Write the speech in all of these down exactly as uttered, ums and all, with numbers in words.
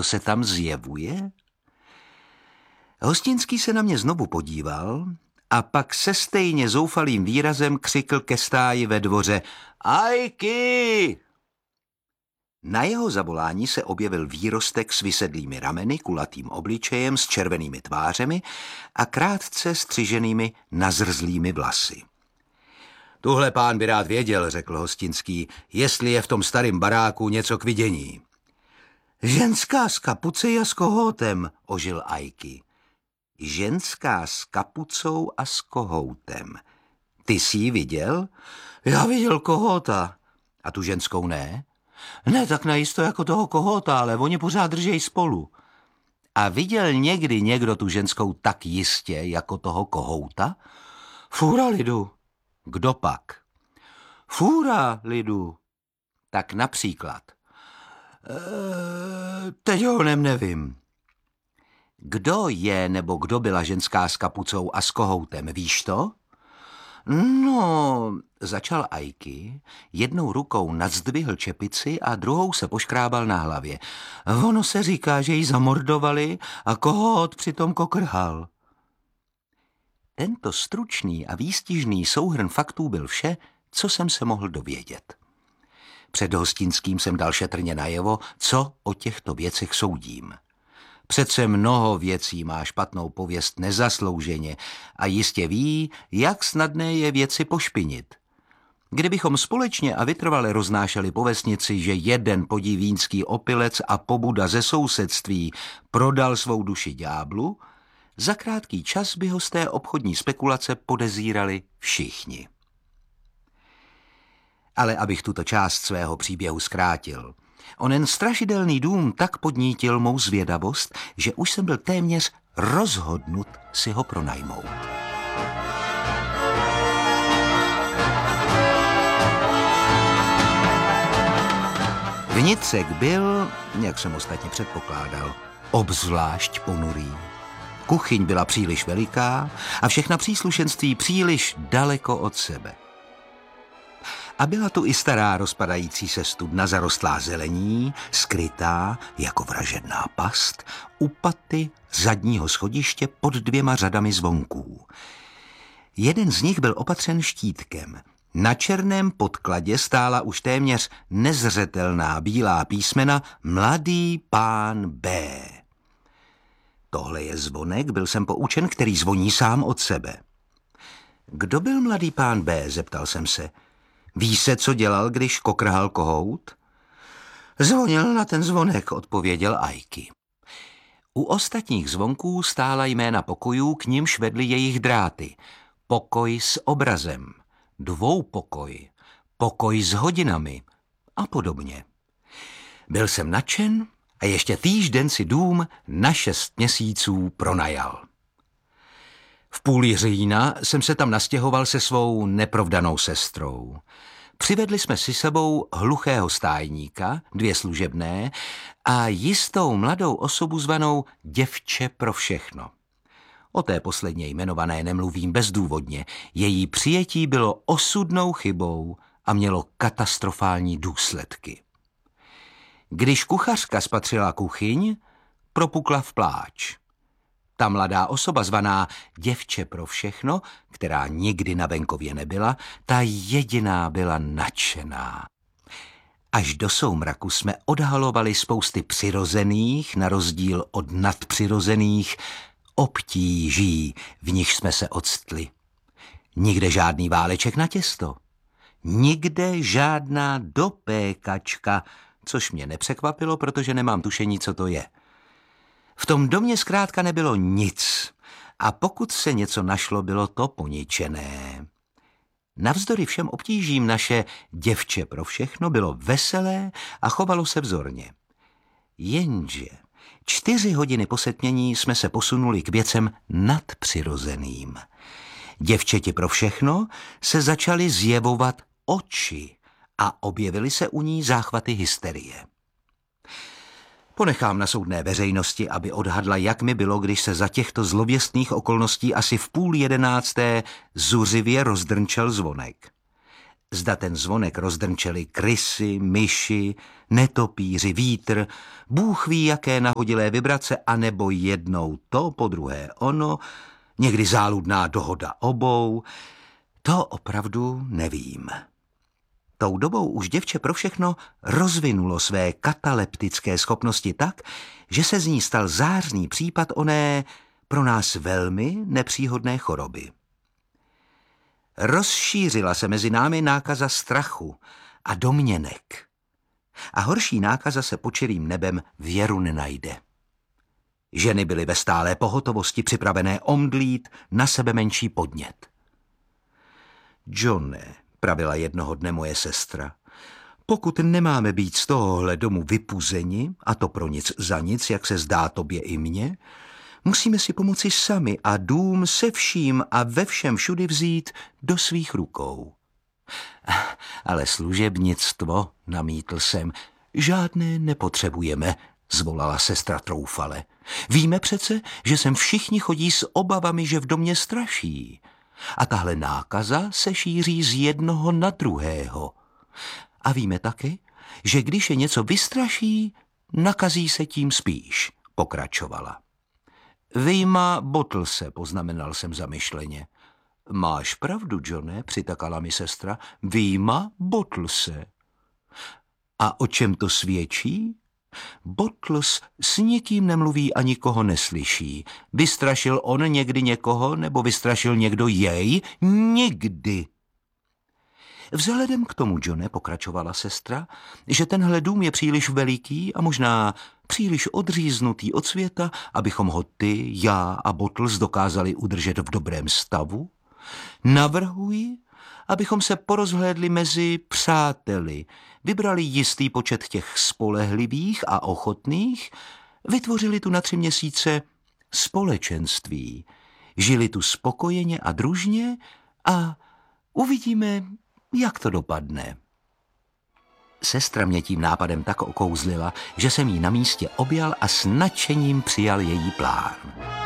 co se tam zjevuje? Hostinský se na mě znovu podíval a pak se stejně zoufalým výrazem křikl ke stáji ve dvoře: Ajky! Na jeho zavolání se objevil výrostek s vysedlými rameny, kulatým obličejem, s červenými tvářemi a krátce střiženými nazrzlými vlasy. Tuhle pán by rád věděl, řekl hostinský, jestli je v tom starém baráku něco k vidění. Ženská s kapucej a s kohoutem, ožil Ajky. Ženská s kapucou a s kohoutem. Ty jsi ji viděl? Já viděl kohouta. A tu ženskou ne? Ne tak najisto jako toho kohouta, ale oni pořád držej spolu. A viděl někdy někdo tu ženskou tak jistě jako toho kohouta? Fůra lidu. Kdo pak? Fůra lidu. Tak například. E, teď ho nevím. Kdo je nebo kdo byla ženská s kapucou a s kohoutem, víš to? No, začal Ajky, jednou rukou nadzdvihl čepici a druhou se poškrábal na hlavě. Ono se říká, že ji zamordovali a kohout přitom kokrhal. Tento stručný a výstižný souhrn faktů byl vše, co jsem se mohl dovědět. Před hostinským jsem dal šetrně najevo, co o těchto věcech soudím. Přece mnoho věcí má špatnou pověst nezaslouženě a jistě ví, jak snadné je věci pošpinit. Kdybychom společně a vytrvale roznášeli po vesnici, že jeden podivínský opilec a pobuda ze sousedství prodal svou duši ďáblu, za krátký čas by ho z té obchodní spekulace podezírali všichni. Ale abych tuto část svého příběhu zkrátil, onen strašidelný dům tak podnítil mou zvědavost, že už jsem byl téměř rozhodnut si ho pronajmout. Vnitřek byl, jak jsem ostatně předpokládal, obzvlášť ponurý. Kuchyň byla příliš veliká a všechna příslušenství příliš daleko od sebe. A byla tu i stará rozpadající se studna zarostlá zelení, skrytá jako vražedná past, u paty zadního schodiště pod dvěma řadami zvonků. Jeden z nich byl opatřen štítkem. Na černém podkladě stála už téměř nezřetelná bílá písmena Mladý pán B. Tohle je zvonek, byl jsem poučen, který zvoní sám od sebe. Kdo byl mladý pán B, zeptal jsem se. Ví se, co dělal, když kokrhal kohout? Zvonil na ten zvonek, odpověděl Ajky. U ostatních zvonků stála jména pokojů, k nimž vedly jejich dráty. Pokoj s obrazem, dvoupokoj, pokoj s hodinami a podobně. Byl jsem nadšen a ještě týžden si dům na šest měsíců pronajal. V půli října jsem se tam nastěhoval se svou neprovdanou sestrou. Přivedli jsme si sebou hluchého stájníka, dvě služebné a jistou mladou osobu zvanou Děvče pro všechno. O té posledně jmenované nemluvím bezdůvodně. Její přijetí bylo osudnou chybou a mělo katastrofální důsledky. Když kuchařka spatřila kuchyň, propukla v pláč. Ta mladá osoba zvaná Děvče pro všechno, která nikdy na venkově nebyla, ta jediná byla nadšená. Až do soumraku jsme odhalovali spousty přirozených, na rozdíl od nadpřirozených, obtíží, v nich jsme se octli. Nikde žádný váleček na těsto. Nikde žádná dopékačka, což mě nepřekvapilo, protože nemám tušení, co to je. V tom domě zkrátka nebylo nic a pokud se něco našlo, bylo to poničené. Navzdory všem obtížím naše Děvče pro všechno bylo veselé a chovalo se vzorně. Jenže čtyři hodiny po setmění jsme se posunuli k věcem nadpřirozeným. Děvčeti pro všechno se začaly zjevovat oči a objevily se u ní záchvaty hysterie. Ponechám na soudné veřejnosti, aby odhadla, jak mi bylo, když se za těchto zlověstných okolností asi v půl jedenácté zuřivě rozdrnčel zvonek. Zda ten zvonek rozdrnčeli krysy, myši, netopíři, vítr, Bůh ví, jaké nahodilé vibrace, anebo jednou to, po druhé ono, někdy záludná dohoda obou, to opravdu nevím. Tou dobou už děvče pro všechno rozvinulo své kataleptické schopnosti tak, že se z ní stal zářný případ oné pro nás velmi nepříhodné choroby. Rozšířila se mezi námi nákaza strachu a domněnek. A horší nákaza se pod čirým nebem věru nenajde. Ženy byly ve stálé pohotovosti připravené omdlít na sebe menší podnět. Johne, pravila jednoho dne moje sestra, pokud nemáme být z tohohle domu vypuzeni, a to pro nic za nic, jak se zdá tobě i mně, musíme si pomoci sami a dům se vším a ve všem všudy vzít do svých rukou. Ale služebnictvo, namítl jsem, žádné nepotřebujeme, zvolala sestra troufale. Víme přece, že sem všichni chodí s obavami, že v domě straší. A tahle nákaza se šíří z jednoho na druhého. A víme taky, že když je něco vystraší, nakazí se tím spíš, pokračovala. Vyjma Bottlese, poznamenal jsem zamyšleně. Máš pravdu, Johne, přitakala mi sestra, vyjma Bottlese. A o čem to svědčí? Bottles s nikým nemluví a nikoho neslyší. Vystrašil on někdy někoho, nebo vystrašil někdo jej? Nikdy. Vzhledem k tomu, Johne, pokračovala sestra, že tenhle dům je příliš veliký a možná příliš odříznutý od světa, abychom ho ty, já a Bottles dokázali udržet v dobrém stavu, navrhuji, abychom se porozhlédli mezi přáteli, vybrali jistý počet těch spolehlivých a ochotných, vytvořili tu na tři měsíce společenství, žili tu spokojeně a družně a uvidíme, jak to dopadne. Sestra mě tím nápadem tak okouzlila, že jsem jí na místě objal a s nadšením přijal její plán.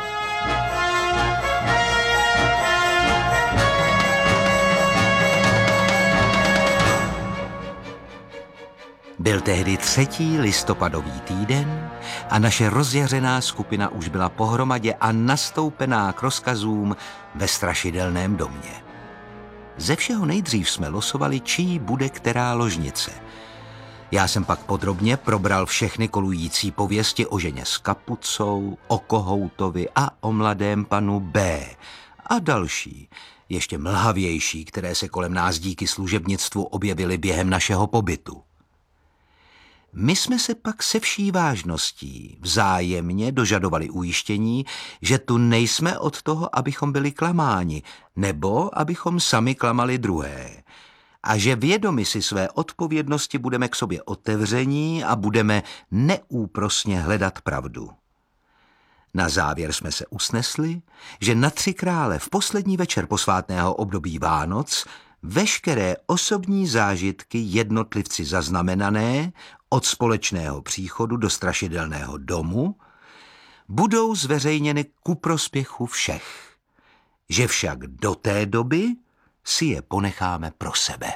Byl tehdy třetí listopadový týden a naše rozjařená skupina už byla pohromadě a nastoupená k rozkazům ve strašidelném domě. Ze všeho nejdřív jsme losovali, čí bude která ložnice. Já jsem pak podrobně probral všechny kolující pověsti o ženě s kapucou, o kohoutovi a o mladém panu B. a další, ještě mlhavější, které se kolem nás díky služebnictvu objevily během našeho pobytu. My jsme se pak se vší vážností vzájemně dožadovali ujištění, že tu nejsme od toho, abychom byli klamáni, nebo abychom sami klamali druhé. A že vědomi si své odpovědnosti budeme k sobě otevření a budeme neúprosně hledat pravdu. Na závěr jsme se usnesli, že na Tři krále v poslední večer posvátného období Vánoc veškeré osobní zážitky jednotlivci zaznamenané od společného příchodu do strašidelného domu budou zveřejněny ku prospěchu všech, že však do té doby si je ponecháme pro sebe.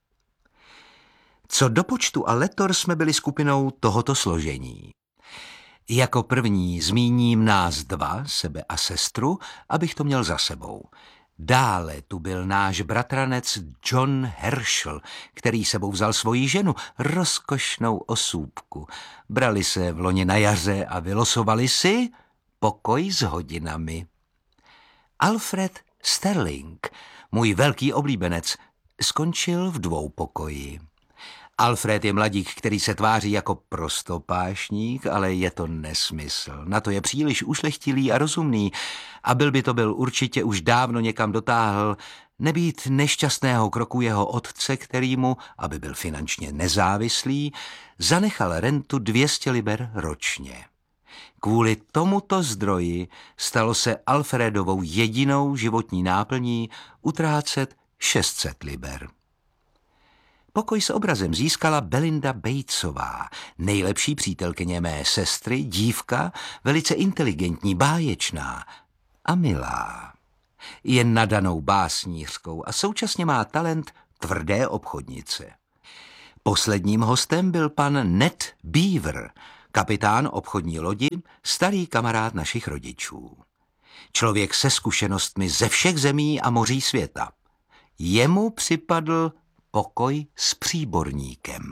Co do počtu a letor jsme byli skupinou tohoto složení. Jako první zmíním nás dva, sebe a sestru, abych to měl za sebou. Dále tu byl náš bratranec John Herschel, který sebou vzal svoji ženu, rozkošnou osůbku. Brali se v loni na jaře a vylosovali si pokoj s hodinami. Alfred Sterling, můj velký oblíbenec, skončil v dvou pokoji. Alfred je mladík, který se tváří jako prostopášník, ale je to nesmysl. Na to je příliš ušlechtilý a rozumný a byl by to byl určitě už dávno někam dotáhl, nebýt nešťastného kroku jeho otce, který mu, aby byl finančně nezávislý, zanechal rentu dvě stě liber ročně. Kvůli tomuto zdroji stalo se Alfredovou jedinou životní náplní utrácet šest set liber. Pokoj s obrazem získala Belinda Batesová, nejlepší přítelkyně mé sestry, dívka, velice inteligentní, báječná a milá. Je nadanou básnířkou a současně má talent tvrdé obchodnice. Posledním hostem byl pan Ned Beaver, kapitán obchodní lodi, starý kamarád našich rodičů. Člověk se zkušenostmi ze všech zemí a moří světa. Jemu připadl pokoj s příborníkem.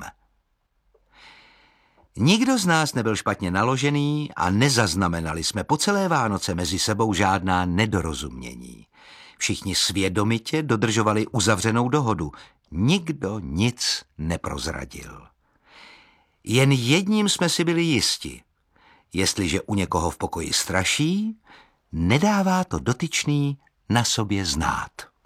Nikdo z nás nebyl špatně naložený a nezaznamenali jsme po celé Vánoce mezi sebou žádná nedorozumění. Všichni svědomitě dodržovali uzavřenou dohodu. Nikdo nic neprozradil. Jen jedním jsme si byli jisti. Jestliže u někoho v pokoji straší, nedává to dotyčný na sobě znát.